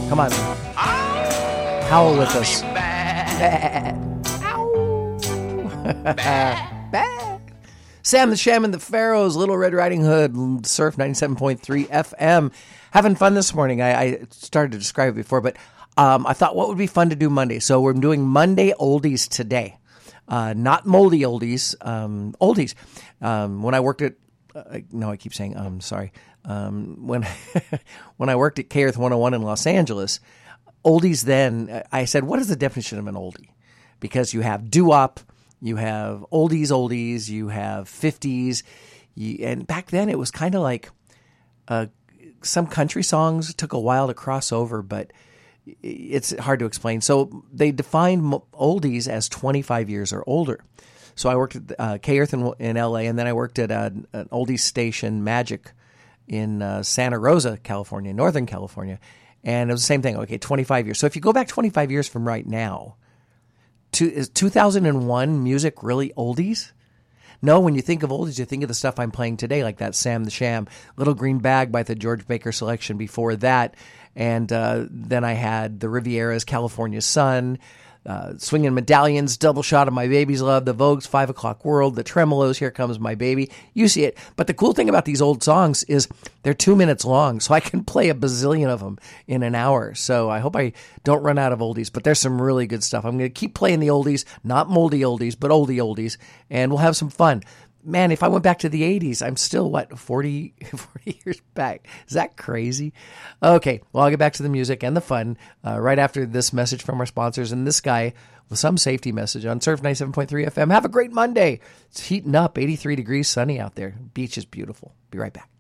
Come on. Howl with us. Sam the Sham and the Pharaohs, Little Red Riding Hood, Surf 97.3 FM. Having fun this morning. I started to describe it before, but I thought what would be fun to do Monday. So we're doing Monday oldies today. Not moldy oldies, oldies. When I worked at, no, I keep saying, sorry. When I worked at K-Earth 101 in Los Angeles, oldies then, I said, what is the definition of an oldie? Because you have doo-wop, you have oldies, you have 50s, and back then it was kind of like some country songs took a while to cross over, but it's hard to explain. So they defined oldies as 25 years or older. So I worked at K-Earth in LA, and then I worked at an oldies station, Magic, in Santa Rosa, California, Northern California. And it was the same thing. Okay, 25 years. So if you go back 25 years from right now, is 2001 music really oldies? No, when you think of oldies, you think of the stuff I'm playing today, like that Sam the Sham, Little Green Bag by the George Baker Selection before that. And then I had the Riviera's California Sun, Swinging Medallions, Double Shot of My Baby's Love, the Vogue's 5 O'Clock World, the Tremolos, Here Comes My Baby. You see it. But the cool thing about these old songs is they're 2 minutes long, so I can play a bazillion of them in an hour. So I hope I don't run out of oldies, but there's some really good stuff. I'm going to keep playing the oldies, not moldy oldies, but oldie oldies, and we'll have some fun. Man, if I went back to the 80s, I'm still, 40 years back. Is that crazy? Okay, well, I'll get back to the music and the fun right after this message from our sponsors and this guy with some safety message on Surf 97.3 FM. Have a great Monday. It's heating up, 83 degrees, sunny out there. Beach is beautiful. Be right back.